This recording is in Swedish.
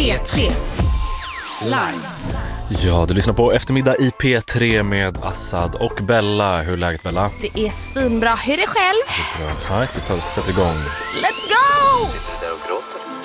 P3 Live. Ja, du lyssnar på Eftermiddag i P3 med Assad och Bella. Hur är läget, Bella? Det är svinbra. Hur är det själv? Det är bra, tack. Vi sätter igång. Let's go! Sitter du där och gråter?